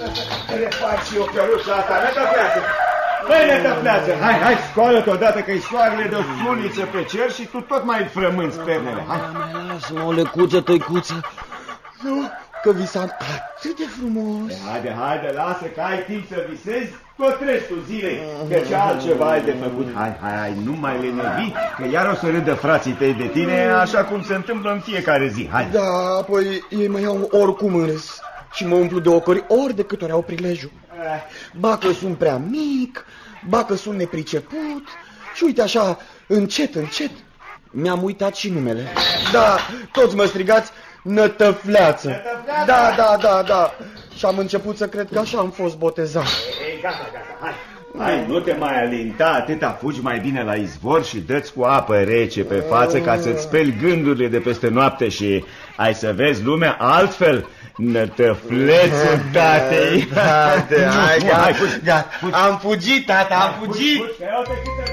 Le fac și eu căruța asta, Nătăfleață. Băi, Nătăfleață, hai, scoală-te odată că-i soarele de o suliță pe cer și tu tot mai frămânți pernele. Hai. Lasă-mă o lecuță, tăicuță. Nu, că visam atât de frumos. Haide, lasă că ai timp să visezi tot restul zilei, că ce altceva ai de făcut. Hai, nu mai lenevi, că iar o să râdă frații tăi de tine, așa cum se întâmplă în fiecare zi. Hai. Da, apoi ei mă iau oricum în râs și mă umplu de ocări ori de câte ori au prilejul. Ba că sunt prea mic, ba că sunt nepriceput și uite așa, încet, mi-am uitat și numele. Da, toți mă strigați Nătăfleață. Da. Și am început să cred că așa am fost botezat. Ei, gata, hai, nu te mai alinta atâta, fugi mai bine la izvor și dă-ți cu apă rece pe față ca să-ți speli gândurile de peste noapte și ai să vezi lumea altfel. Nătăflețul tatei. Hai, gata. Am fugit, tata, am fugit.